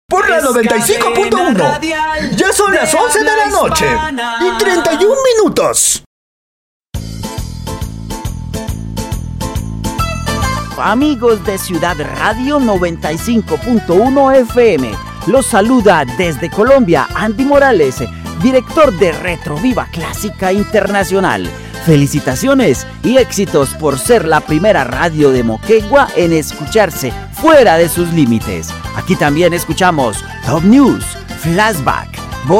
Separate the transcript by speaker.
Speaker 1: Por la 95.1. Ya son las 11 de la noche y 31 minutos.
Speaker 2: Amigos de Ciudad Radio 95.1 FM, los saluda desde Colombia Andy Morales, director de Retroviva Clásica Internacional. Felicitaciones y éxitos por ser la primera radio de Moquegua en escucharse fuera de sus límites. Aquí también escuchamos Top News, Flashback,